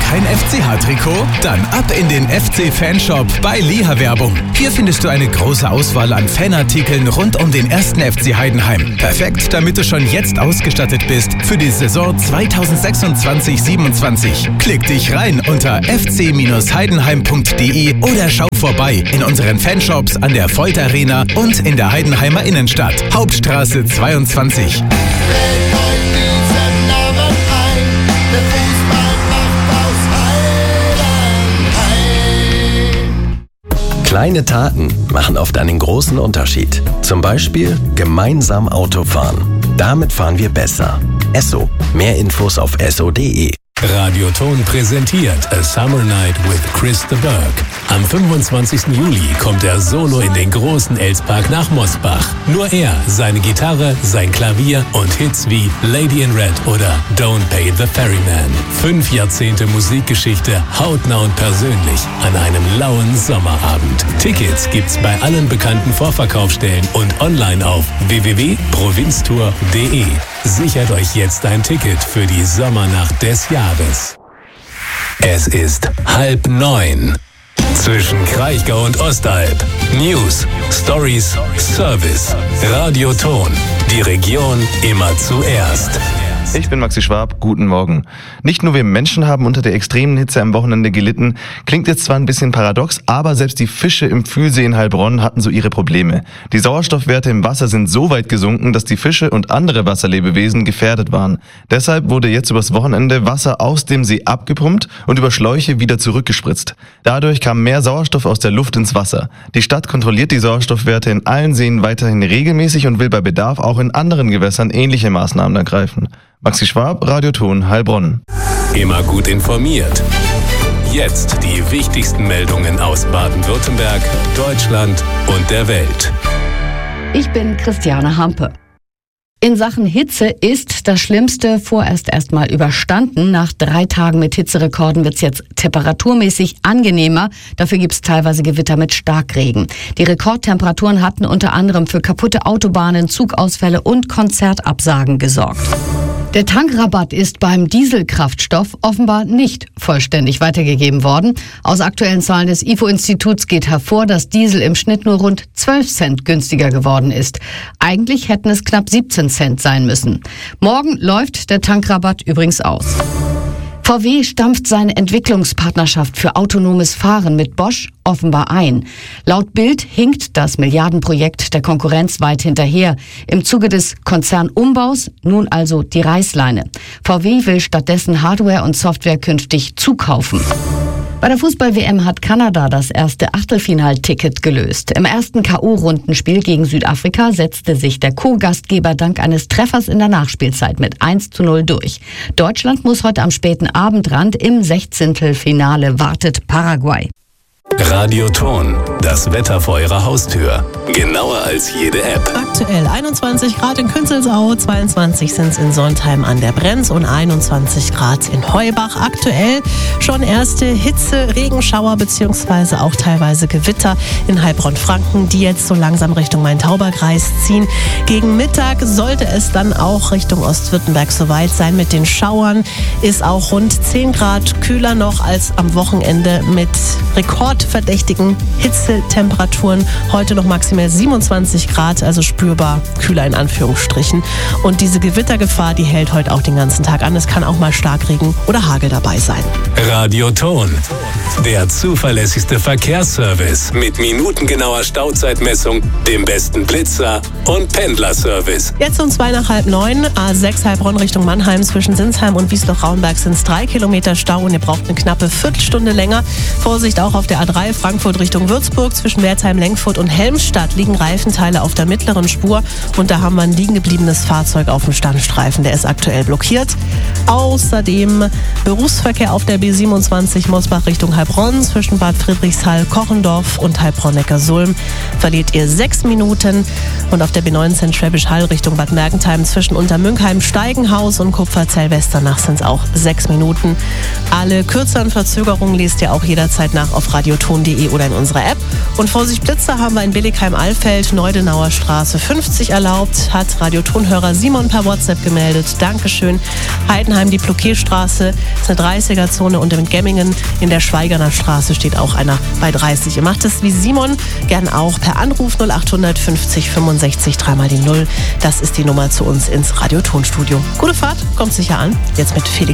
kein FCH-Trikot? Dann ab in den FC-Fanshop bei Liha Werbung. Hier findest du eine große Auswahl an Fanartikeln rund um den 1. FC Heidenheim. Perfekt, damit du schon jetzt ausgestattet bist für die Saison 2026/27. Klick dich rein unter fc-heidenheim.de oder schau vorbei in unseren Fanshops an der Volt Arena und in der Heidenheimer Innenstadt. Hauptstraße 22. Kleine Taten machen oft einen großen Unterschied. Zum Beispiel gemeinsam Auto fahren. Damit fahren wir besser. Esso. Mehr Infos auf esso.de. Radioton präsentiert A Summer Night with Chris de Burgh. Am 25. Juli kommt er solo in den großen Elspark nach Mosbach. Nur er, seine Gitarre, sein Klavier und Hits wie Lady in Red oder Don't Pay the Ferryman. 5 Jahrzehnte Musikgeschichte, hautnah und persönlich an einem lauen Sommerabend. Tickets gibt's bei allen bekannten Vorverkaufsstellen und online auf www.provinztour.de. Sichert euch jetzt ein Ticket für die Sommernacht des Jahres. Es ist 8:30. Zwischen Kraichgau und Ostalb. News, Stories, Service. Radioton. Die Region immer zuerst. Ich bin Maxi Schwab, guten Morgen. Nicht nur wir Menschen haben unter der extremen Hitze am Wochenende gelitten. Klingt jetzt zwar ein bisschen paradox, aber selbst die Fische im Fühlsee in Heilbronn hatten so ihre Probleme. Die Sauerstoffwerte im Wasser sind so weit gesunken, dass die Fische und andere Wasserlebewesen gefährdet waren. Deshalb wurde jetzt übers Wochenende Wasser aus dem See abgepumpt und über Schläuche wieder zurückgespritzt. Dadurch kam mehr Sauerstoff aus der Luft ins Wasser. Die Stadt kontrolliert die Sauerstoffwerte in allen Seen weiterhin regelmäßig und will bei Bedarf auch in anderen Gewässern ähnliche Maßnahmen ergreifen. Maxi Schwab, Radioton, Heilbronn. Immer gut informiert. Jetzt die wichtigsten Meldungen aus Baden-Württemberg, Deutschland und der Welt. Ich bin Christiane Hampe. In Sachen Hitze ist das Schlimmste vorerst erstmal überstanden. Nach 3 Tagen mit Hitzerekorden wird es jetzt temperaturmäßig angenehmer. Dafür gibt es teilweise Gewitter mit Starkregen. Die Rekordtemperaturen hatten unter anderem für kaputte Autobahnen, Zugausfälle und Konzertabsagen gesorgt. Der Tankrabatt ist beim Dieselkraftstoff offenbar nicht vollständig weitergegeben worden. Aus aktuellen Zahlen des IFO-Instituts geht hervor, dass Diesel im Schnitt nur rund 12 Cent günstiger geworden ist. Eigentlich hätten es knapp 17 Cent sein müssen. Morgen läuft der Tankrabatt übrigens aus. VW stampft seine Entwicklungspartnerschaft für autonomes Fahren mit Bosch offenbar ein. Laut Bild hinkt das Milliardenprojekt der Konkurrenz weit hinterher. Im Zuge des Konzernumbaus nun also die Reißleine. VW will stattdessen Hardware und Software künftig zukaufen. Bei der Fußball-WM hat Kanada das erste Achtelfinalticket gelöst. Im ersten K.O.-Rundenspiel gegen Südafrika setzte sich der Co-Gastgeber dank eines Treffers in der Nachspielzeit mit 1:0 durch. Deutschland muss heute am späten Abendrand im 16. wartet Paraguay. Radioton, das Wetter vor Ihrer Haustür. Genauer als jede App. Aktuell 21 Grad in Künzelsau, 22 sind es in Sontheim an der Brenz und 21 Grad in Heubach. Aktuell schon erste Hitze, Regenschauer bzw. auch teilweise Gewitter in Heilbronn-Franken, die jetzt so langsam Richtung Main-Tauber-Kreis ziehen. Gegen Mittag sollte es dann auch Richtung Ostwürttemberg soweit sein mit den Schauern. Ist auch rund 10 Grad kühler noch als am Wochenende mit rekordverdächtigen Hitzetemperaturen. Heute noch maximal 27 Grad, also spürbar kühler in Anführungsstrichen. Und diese Gewittergefahr, die hält heute auch den ganzen Tag an. Es kann auch mal Starkregen oder Hagel dabei sein. Radioton, der zuverlässigste Verkehrsservice mit minutengenauer Stauzeitmessung, dem besten Blitzer und Pendlerservice. Jetzt um 8:45, A6 Heilbronn Richtung Mannheim. Zwischen Sinsheim und Wiesloch-Raunberg sind es 3 Kilometer Stau und ihr braucht eine knappe Viertelstunde länger. Vorsicht auch auf der A3 Frankfurt Richtung Würzburg. Zwischen Wertheim, Lengfurt und Helmstadt liegen Reifenteile auf der mittleren Spur und da haben wir ein liegen gebliebenes Fahrzeug auf dem Standstreifen. Der ist aktuell blockiert. Außerdem Berufsverkehr auf der B27 Mosbach Richtung Heilbronn. Zwischen Bad Friedrichshall, Kochendorf und Heilbronn-Neckarsulm verliert ihr 6 Minuten. Und auf der B19 Schwäbisch Hall Richtung Bad Mergentheim zwischen Untermünkheim, Steigenhaus und Kupferzell-Westernach sind es auch 6 Minuten. Alle kürzeren Verzögerungen lest ihr auch jederzeit nach auf radioton.de oder in unserer App. Und Vorsicht Blitzer haben wir in Billigheim-Allfeld, Neudenauer Straße 50 erlaubt, hat Radiotonhörer Simon per WhatsApp gemeldet. Dankeschön. Heidenheim, die Ploquet-Straße, ist eine 30er-Zone und in Gemmingen in der Schweigerner Straße steht auch einer bei 30. Ihr macht es wie Simon, gern auch per Anruf 0800 50 65 3 mal die 0. Das ist die Nummer zu uns ins Radiotonstudio. Gute Fahrt, kommt sicher an. Jetzt mit Felix